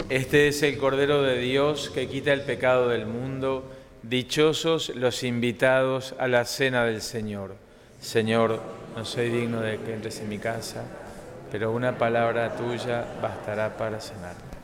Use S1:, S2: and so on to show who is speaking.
S1: Este es el Cordero de Dios que quita el pecado del mundo. Dichosos los invitados a la cena del Señor. Señor, no soy digno de que entres en mi casa, pero una palabra tuya bastará para sanar.